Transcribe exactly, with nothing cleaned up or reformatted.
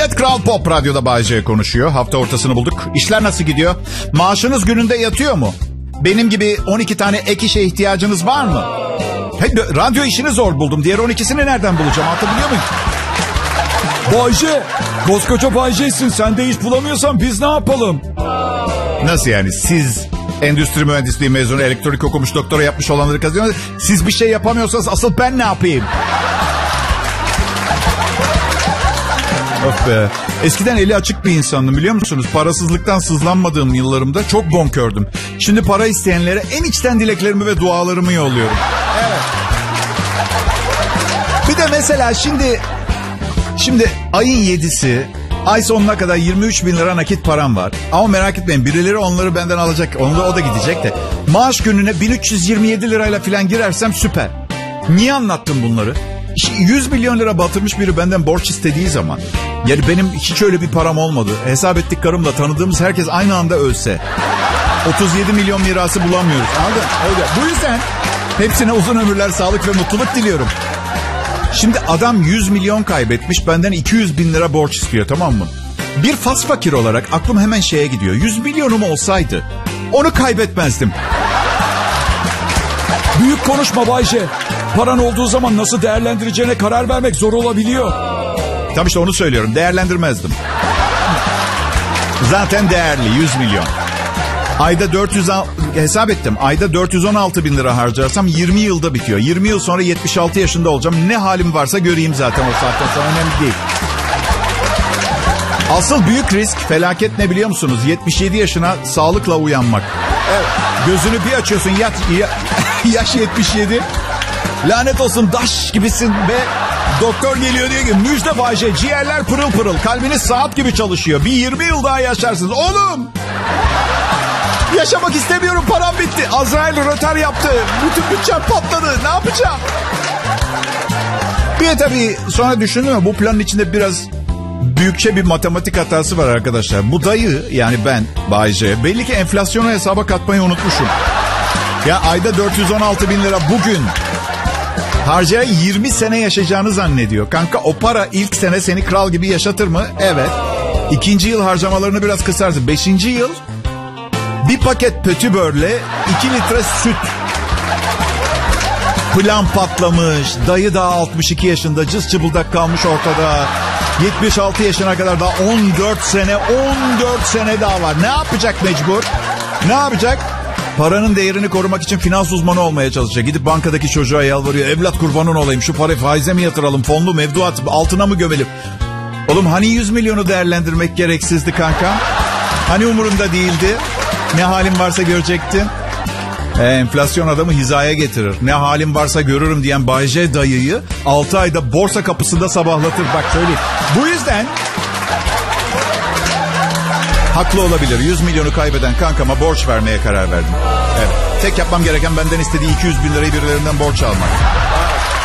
Millet Kral Pop Radyo'da Bay J konuşuyor. Hafta ortasını bulduk. İşler nasıl gidiyor? Maaşınız gününde yatıyor mu? Benim gibi on iki tane ek işe ihtiyacınız var mı? Hey, radyo işini zor buldum. Diğer on ikisini nereden bulacağım? Hatırlıyor muyum? Bay J, koskoca Bay J'sin. Sen de iş bulamıyorsan biz ne yapalım? Nasıl yani? Siz endüstri mühendisliği mezunu, elektronik okumuş, doktora yapmış olanları kazanıyorsunuz. Siz bir şey yapamıyorsanız asıl ben ne yapayım? Of be. Eskiden eli açık bir insandım, biliyor musunuz? Parasızlıktan sızlanmadığım yıllarımda çok bonkördüm. Şimdi para isteyenlere en içten dileklerimi ve dualarımı yolluyorum. Evet. Bir de mesela şimdi... Şimdi ayın yedisi, ay sonuna kadar yirmi üç bin lira nakit param var. Ama merak etmeyin, birileri onları benden alacak. Onu da, o da gidecek de. Maaş gününe bin üç yüz yirmi yedi lirayla falan girersem süper. Niye anlattım bunları? yüz milyon lira batırmış biri benden borç istediği zaman. Yani benim hiç öyle bir param olmadı. Hesap ettik karımla, tanıdığımız herkes aynı anda ölse. otuz yedi milyon mirası bulamıyoruz. Anladın? Öyle. Bu yüzden hepsine uzun ömürler, sağlık ve mutluluk diliyorum. Şimdi adam yüz milyon kaybetmiş, benden iki yüz bin lira borç istiyor, tamam mı? Bir fas fakir olarak aklım hemen şeye gidiyor. yüz milyonum olsaydı onu kaybetmezdim. Büyük konuşma Bay J. Paran olduğu zaman nasıl değerlendireceğine karar vermek zor olabiliyor. Tabii işte onu söylüyorum, değerlendirmezdim. Zaten değerli yüz milyon. Ayda dört yüz hesap ettim. Ayda dört yüz on altı bin lira harcarsam yirmi yılda bitiyor. yirmi yıl sonra yetmiş altı yaşında olacağım. Ne halim varsa göreyim zaten o saatten sonra, önemli değil. Asıl büyük risk, felaket ne biliyor musunuz? yetmiş yedi yaşına sağlıkla uyanmak. Evet. Gözünü bir açıyorsun, yat, ya, yaş yetmiş yedi. Lanet olsun, daş gibisin ve doktor geliyor diyor ki müjde Bay J, ciğerler pırıl pırıl, kalbiniz saat gibi çalışıyor. Bir yirmi yıl daha yaşarsınız. Oğlum! Yaşamak istemiyorum, param bitti. Azrail röter yaptı. Bütün bütçem patladı. Ne yapacağım? Bir de tabii sonra düşündüm ama bu planın içinde biraz büyükçe bir matematik hatası var arkadaşlar. Bu dayı, yani ben Bay J, belli ki enflasyonu hesaba katmayı unutmuşum. Ya ayda dört yüz on altı bin lira bugün harcayan yirmi sene yaşayacağını zannediyor. Kanka o para ilk sene seni kral gibi yaşatır mı? Evet. İkinci yıl harcamalarını biraz kısarsın. Beşinci yıl bir paket pötibörle iki litre süt. Plan patlamış. Dayı daha altmış iki yaşında, cız çıbıldak kalmış ortada. yetmiş altı yaşına kadar daha on dört sene, on dört sene daha var. Ne yapacak mecbur? Ne yapacak? Paranın değerini korumak için finans uzmanı olmaya çalışacak. Gidip bankadaki çocuğa yalvarıyor. Evlat kurbanın olayım, şu parayı faize mi yatıralım, fonlu mevduat, altına mı gömelim? Oğlum hani yüz milyonu değerlendirmek gereksizdi kanka? Hani umurunda değildi? Ne halin varsa görecektin. E, enflasyon adamı hizaya getirir. Ne halim varsa görürüm diyen Bay J dayıyı altı ayda borsa kapısında sabahlatır. Bak söyleyeyim. Bu yüzden haklı olabilir. yüz milyonu kaybeden kankama borç vermeye karar verdim. Evet. Tek yapmam gereken benden istediği iki yüz bin lirayı birilerinden borç almak.